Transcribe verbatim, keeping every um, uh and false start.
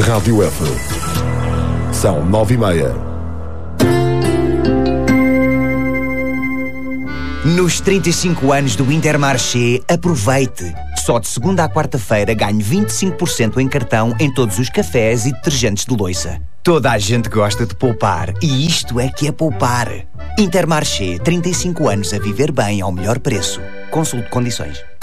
Rádio F. São nove e meia. Nos trinta e cinco anos do Intermarché, aproveite! Só de segunda à quarta-feira ganhe vinte e cinco por cento em cartão em todos os cafés e detergentes de louça. Toda a gente gosta de poupar e isto é que é poupar. Intermarché, trinta e cinco anos a viver bem ao melhor preço. Consulte condições.